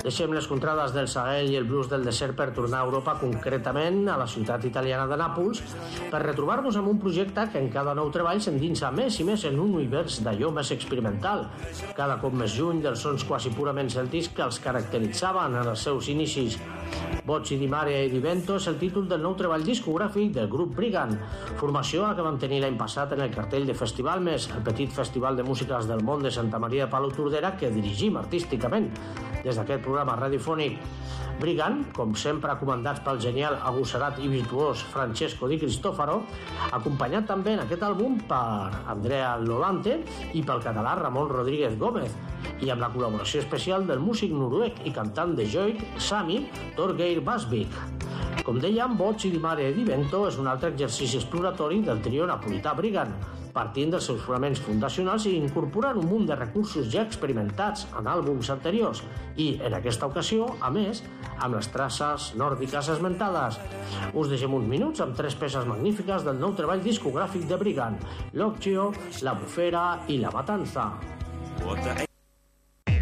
Deixem les contrades del Sahel i el blues del desert per tornar a Europa, concretament a la ciutat italiana de Nàpols, per retrobar-nos amb un projecte que en cada nou treball s'endinsa més i més en un univers d'allò més experimental, cada cop més lluny dels sons quasi purament cèltics que els caracteritzaven en els seus inicis. Voci di Mare e di Vento és el títol del nou treball discogràfic del grup Brigand, formació a la que vam tenir l'any passat en el cartell de Festival Més, el petit festival de músiques del món de Santa Maria de Palo Tordera que dirigim artísticament des d'aquest programa radiofònic. Brigand, com sempre comandats pel genial, agosserat i virtuós Francesco Di Cristofaro, acompanyat també en aquest àlbum per Andrea Lolante i pel català Ramon Rodríguez Gómez, i amb la col·laboració especial del músic noruec i cantant de joik Sami Torgeir Basvik. Com dèiem, Voci di Mare e di Vento és un altre exercici exploratori del trio napolità Brigand, partint dels seus fonaments fundacionals i incorporant un munt de recursos ja experimentats en àlbums anteriors i, en aquesta ocasió, a més, amb les traces nòrdiques esmentades. Us deixem uns minuts amb 3 peces magnífiques del nou treball discogràfic de Brigand: L'Occhio, La Bufera i La Matanza. What the